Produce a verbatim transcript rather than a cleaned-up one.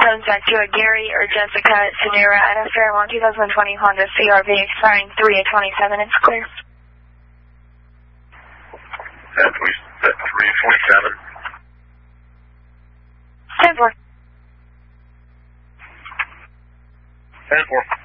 comes back to a Gary or Jessica Sonera at a Fairlawn two thousand twenty Honda C R V expiring three of twenty-seven. It's clear. That's three of twenty-seven. ten four. ten four.